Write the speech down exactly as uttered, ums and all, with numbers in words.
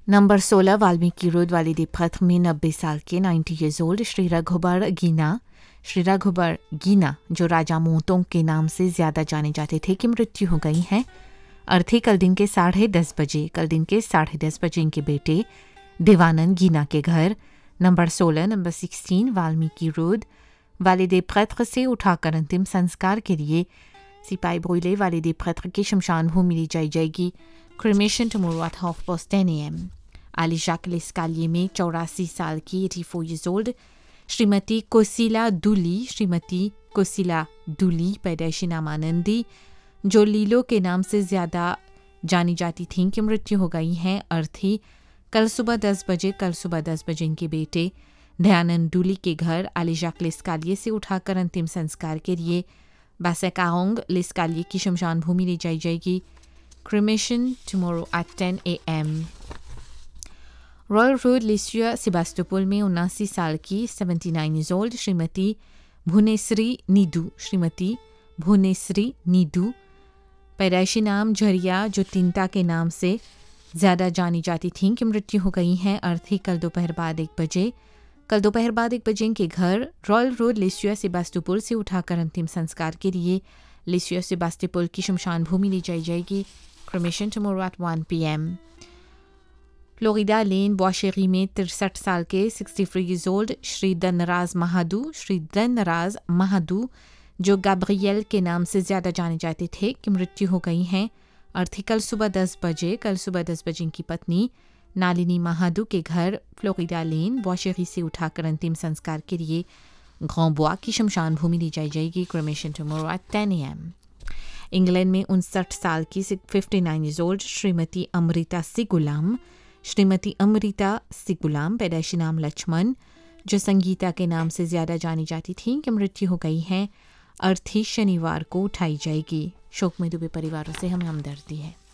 Number सोलह Valmiki road वालिद प्रथम में नब्बे साल के ninety years old Shri Raghubar गीना Shri Raghubar गीना जो राजा मोतोंग के नाम से ज़्यादा जाने जाते थे की मृत्यु हो गई है। अर्थी कल दिन के साढ़े दस बजे कल दिन के साढ़े दस बजे इनके बेटे देवानंद गीना के घर नंबर सोलह नंबर सिक्सटीन वाल्मीकि रोड वालिद प्रथम से उठाकर अंतिम संस्कार के लिए सिपाही ब्रोइले वालिद प्रथम की शमशान भूमि ली जाई जाएगी। Cremation tomorrow at half past टेन ए एम। आली जैक लेस्कालिए में चौरासी साल की एटी फोर ईयर्स ओल्ड श्रीमती कोसिला दुली श्रीमती कोसिला दुली पैदाइशी नाम आनंदी जो लीलो के नाम से ज़्यादा जानी जाती थीं की मृत्यु हो गई हैं। अर्थी कल सुबह दस बजे कल सुबह दस बजे इनके बेटे दयानंद दुली के घर आली जैक लेस्कालिए से उठाकर अंतिम संस्कार के लिए बासेकाओंग लेस्कालिए की शमशान भूमि ले जाई जाएगी। क्रिमेशन टुमारो एट टेन ए एम। रॉयल रोड लिसिया सेबास्टोपोल में उनासी साल की seventy nine years old Shrimati Bhuvaneshwari नीदू Shrimati Bhuvaneshwari नीदू पैदाइशी नाम झरिया जो तिंता के नाम से ज़्यादा जानी जाती थीं की मृत्यु हो गई हैं। अर्थी कल दोपहर बाद एक बजे कल दोपहर बाद एक बजे इनके घर रॉयल रोड लिसिया सेबास्टोपोल से उठाकर अंतिम संस्कार के लिए लिसिया सेबास्टोपोल की शमशान भूमि ली जाई जाएगी। Cremation tomorrow at one P M. Florida लेन बॉशेरी में तिरसठ साल के sixty three years old Shri Dhanraj Mahadu Shri Dhanraj Mahadu जो गैब्रियल के नाम से ज़्यादा जाने जाते थे की मृत्यु हो गई हैं। अर्थी कल सुबह दस बजे कल सुबह दस बजे इनकी पत्नी नालिनी महादू के घर फ्लोरिडा लेन बॉशेरी से उठाकर अंतिम संस्कार के लिए ग्रांबुआ की शमशान भूमि ली जाई जाएगी। क्रिमेशन टुमारो एट टेन ए एम। इंग्लैंड में उनसठ साल की fifty nine years old Shrimati Amrita सिगुलाम Shrimati Amrita सिगुलाम पैदाइशी नाम लक्ष्मण जो संगीता के नाम से ज़्यादा जानी जाती थीं कि मृत्यु हो गई हैं। अर्थी शनिवार को उठाई जाएगी। शोक में डूबे परिवारों से हमें हमदर्दी है।